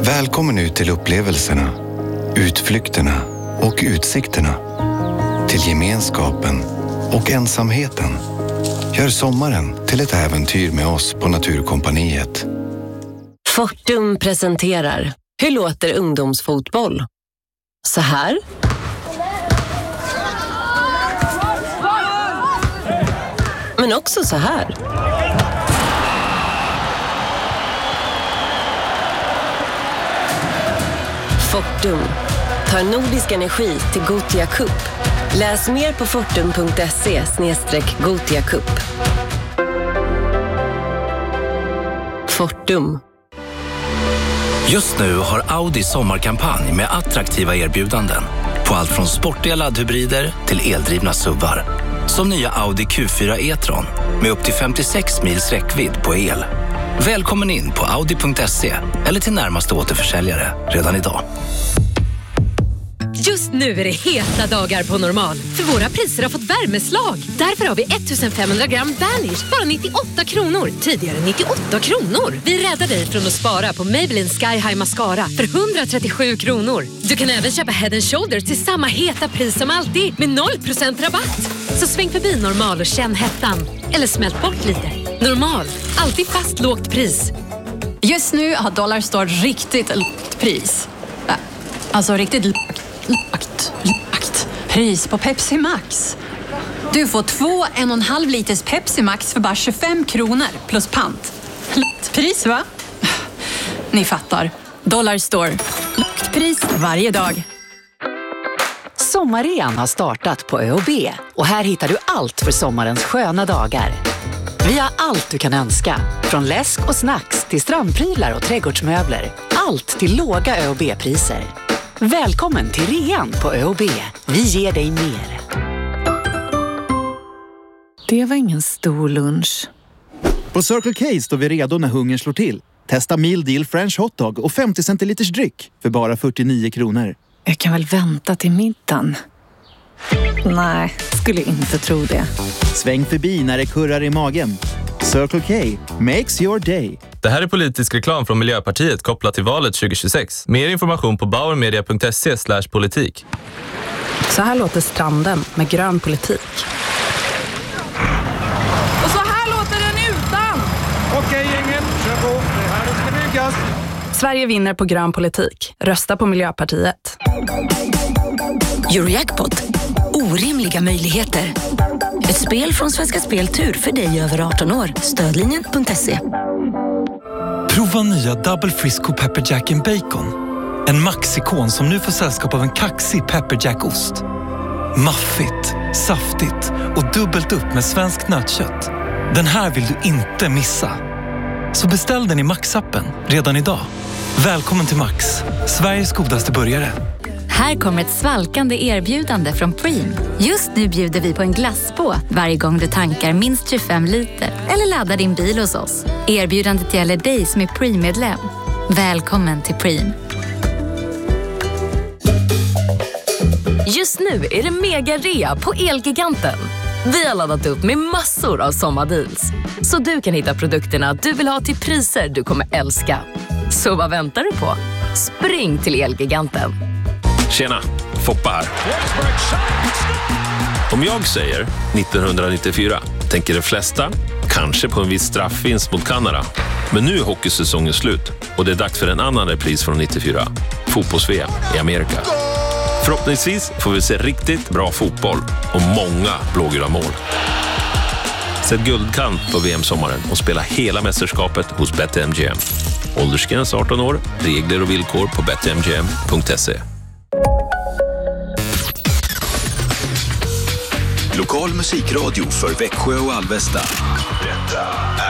Välkommen ut till upplevelserna, utflykterna och utsikterna. Till gemenskapen och ensamheten. Gör sommaren till ett äventyr med oss på Naturkompaniet. Fortum presenterar. Hur låter ungdomsfotboll? Så här. Men också så här. Fortum tar nordisk energi till Gothia Cup. Läs mer på fortum.se/Gothia Cup. Fortum. Just nu har Audi sommarkampanj med attraktiva erbjudanden på allt från sportiga laddhybrider till eldrivna SUVar. Som nya Audi Q4 e-tron med upp till 56 mils räckvidd på el. Välkommen in på audi.se eller till närmaste återförsäljare redan idag. Just nu är det heta dagar på Normal. För våra priser har fått värmeslag. Därför har vi 1500 gram Vanish, bara 98 kronor. Tidigare 98 kronor. Vi räddar dig från att spara på Maybelline Sky High Mascara för 137 kronor. Du kan även köpa Head & Shoulders till samma heta pris som alltid med 0% rabatt. Så sväng förbi Normal och känn hettan. Eller smält bort lite. Normal, alltid fast lågt pris. Just nu har Dollarstore riktigt lågt pris. Alltså riktigt lågt pris på Pepsi Max. Du får 2 1,5 liters Pepsi Max för bara 25 kronor plus pant. Lågt pris, va? Ni fattar. Dollarstore. Lågt pris varje dag. Sommarrean har startat på ÖoB och här hittar du allt för sommarens sköna dagar. Vi har allt du kan önska, från läsk och snacks till strandprylar och trädgårdsmöbler. Allt till låga ÖoB-priser. Välkommen till rean på ÖoB. Vi ger dig mer. Det var ingen stor lunch. På Circle K står vi redo när hungern slår till. Testa meal deal French hotdog och 50 centiliters dryck för bara 49 kronor. Jag kan väl vänta till middagen. Nej, skulle inte tro det. Sväng förbi när det kurrar i magen. Circle K makes your day. Det här är politisk reklam från Miljöpartiet kopplat till valet 2026. Mer information på bauermedia.se/politik. Så här låter stranden med grön politik. Och så här låter den utan! Okej, gänget, kör på. Det här ska byggas. Sverige vinner på grön politik. Rösta på Miljöpartiet. Eurojackpot. Orimliga möjligheter. Ett spel från Svenska Speltur för dig över 18 år. Stödlinjen.se. Prova nya Double Frisco Pepper Jack and Bacon. En maxikon som nu får sällskap av en kaxig Pepper Jack-ost. Maffigt, saftigt och dubbelt upp med svenskt nötkött. Den här vill du inte missa. Så beställ den i Max-appen redan idag. Välkommen till Max, Sveriges godaste burgare. Här kommer ett svalkande erbjudande från Preem. Just nu bjuder vi på en glassbåt varje gång du tankar minst 25 liter eller laddar din bil hos oss. Erbjudandet gäller dig som är Preem-medlem. Välkommen till Preem. Just nu är det mega-rea på Elgiganten. Vi har laddat upp med massor av sommardeals. Så du kan hitta produkterna du vill ha till priser du kommer älska. Så vad väntar du på? Spring till Elgiganten. Tjena, Foppa här. Om jag säger 1994 tänker de flesta kanske på en viss straffvinst mot Kanada. Men nu är hockeysäsongen slut och det är dags för en annan repris från 94. Fotbolls-VM i Amerika. Förhoppningsvis får vi se riktigt bra fotboll och många blågula mål. Sätt guldkant på VM-sommaren och spela hela mästerskapet hos BetMGM. Åldersgräns 18 år, regler och villkor på betmgm.se. Lokal musikradio för Växjö och Alvesta. Detta